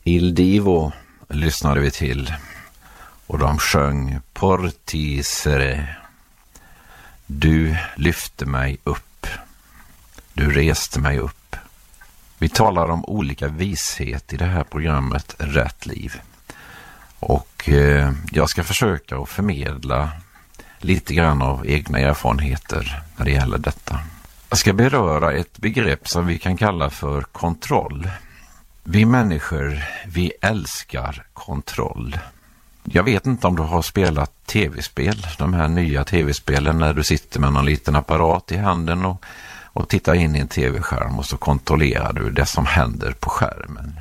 Il Divo lyssnade vi till och de sjöng Portisere. Du lyfte mig upp. Du reste mig upp. Vi talar om olika vishet i det här programmet Rätt liv. Och jag ska försöka att förmedla lite grann av egna erfarenheter när det gäller detta. Jag ska beröra ett begrepp som vi kan kalla för kontroll. Vi människor, vi älskar kontroll. Jag vet inte om du har spelat tv-spel, de här nya tv-spelen när du sitter med någon liten apparat i handen och tittar in i en tv-skärm och så kontrollerar du det som händer på skärmen.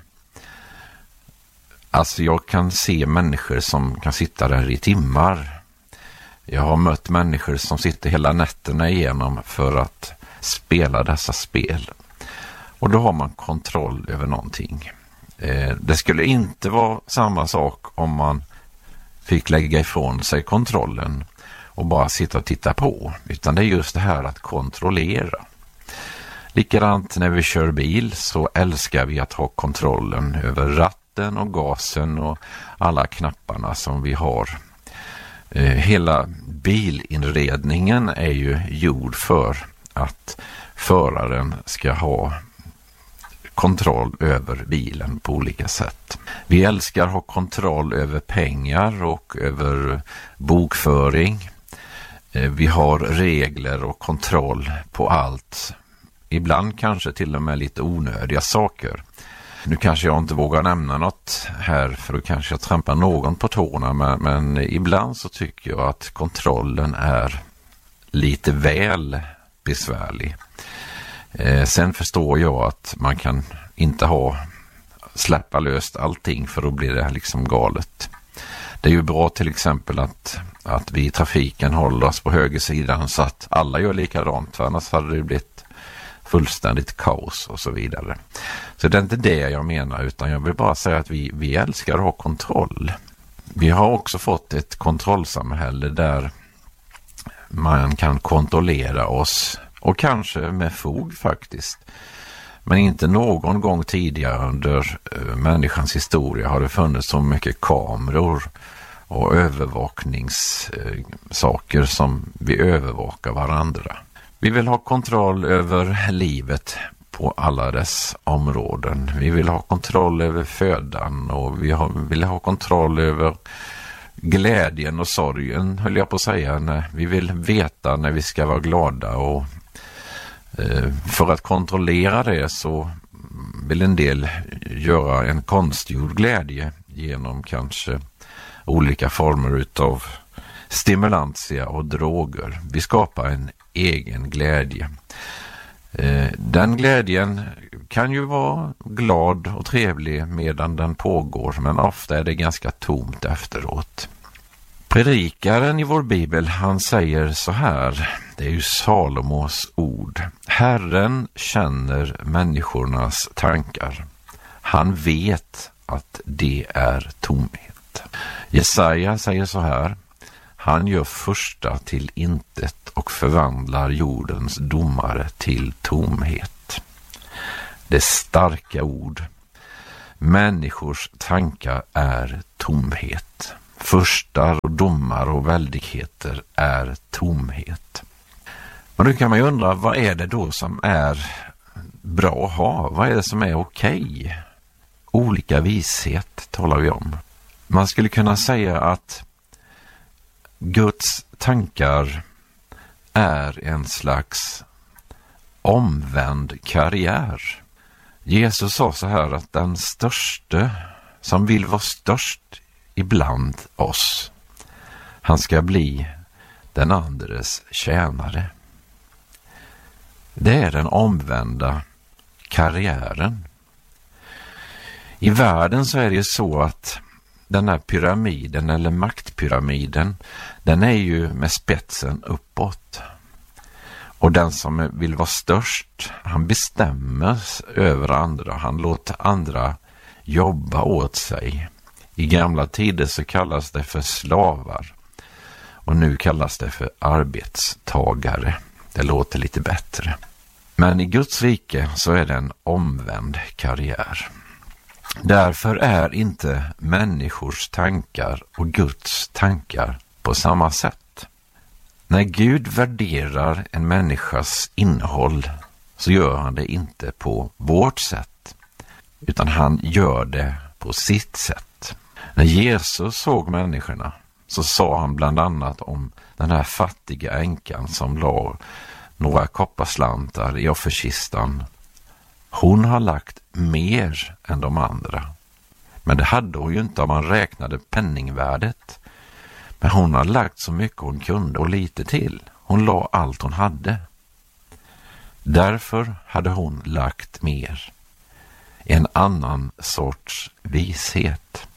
Alltså jag kan se människor som kan sitta där i timmar. Jag har mött människor som sitter hela nätterna igenom för att spela dessa spel. Och då har man kontroll över någonting. Det skulle inte vara samma sak om man fick lägga ifrån sig kontrollen och bara sitta och titta på. Utan det är just det här att kontrollera. Likadant när vi kör bil så älskar vi att ha kontrollen över ratten och gasen och alla knapparna som vi har. Hela bilinredningen är ju gjord för att föraren ska ha kontroll över bilen på olika sätt. Vi älskar att ha kontroll över pengar och över bokföring. Vi har regler och kontroll på allt. Ibland kanske till och med lite onödiga saker. Nu kanske jag inte vågar nämna något här för då kanske jag trampar någon på tårna. Men ibland så tycker jag att kontrollen är lite väl besvärlig. Sen förstår jag att man kan inte släppa löst allting för då blir det liksom galet. Det är ju bra till exempel att vi i trafiken håller oss på högersidan så att alla gör likadant, för annars hade det blivit fullständigt kaos och så vidare. Så det är inte det jag menar, utan jag vill bara säga att vi älskar att ha kontroll. Vi har också fått ett kontrollsamhälle där man kan kontrollera oss. Och kanske med fog faktiskt. Men inte någon gång tidigare under människans historia har det funnits så mycket kameror och övervakningssaker som vi övervakar varandra. Vi vill ha kontroll över livet på alla dess områden. Vi vill ha kontroll över födan och vill ha kontroll över glädjen och sorgen, höll jag på att säga. Vi vill veta när vi ska vara glada och för att kontrollera det så vill en del göra en konstgjord glädje genom kanske olika former utav stimulantia och droger. Vi skapar en egen glädje. Den glädjen kan ju vara glad och trevlig medan den pågår, men ofta är det ganska tomt efteråt. Predikaren i vår bibel, han säger så här, det är ju Salomos ord. Herren känner människornas tankar. Han vet att det är tomhet. Jesaja säger så här, han gör första till intet och förvandlar jordens domare till tomhet. Det är starka ord. Människors tankar är tomhet. Förstar och domar och väldigheter är tomhet. Och då kan man ju undra, vad är det då som är bra att ha? Vad är det som är okej? Olika vishet talar vi om. Man skulle kunna säga att Guds tankar är en slags omvänd karriär. Jesus sa så här att den störste som vill vara störst ibland oss, han ska bli den andres tjänare. Det är den omvända karriären. I världen så är det ju så att den här pyramiden eller maktpyramiden, den är ju med spetsen uppåt. Och den som vill vara störst, han bestämmer över andra. Han låter andra jobba åt sig. I gamla tider så kallas det för slavar. Och nu kallas det för arbetstagare. Det låter lite bättre. Men i Guds rike så är det en omvänd karriär. Därför är inte människors tankar och Guds tankar på samma sätt. När Gud värderar en människas innehåll så gör han det inte på vårt sätt, utan han gör det på sitt sätt. När Jesus såg människorna så sa han bland annat om den här fattiga änkan som la några kopparslantar i offerkistan. Hon har lagt mer än de andra. Men det hade hon ju inte om man räknade penningvärdet. Men hon har lagt så mycket hon kunde och lite till. Hon la allt hon hade. Därför hade hon lagt mer. En annan sorts vishet.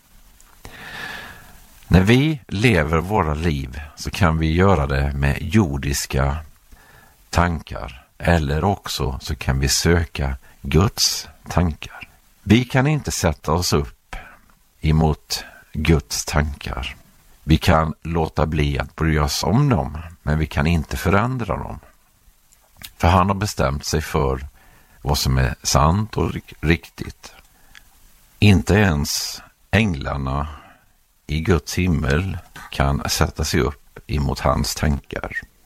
När vi lever våra liv så kan vi göra det med jordiska tankar. Eller också så kan vi söka Guds tankar. Vi kan inte sätta oss upp emot Guds tankar. Vi kan låta bli att bry oss om dem, men vi kan inte förändra dem. För han har bestämt sig för vad som är sant och riktigt. Inte ens änglarna i Guds himmel kan sätta sig upp emot hans tankar.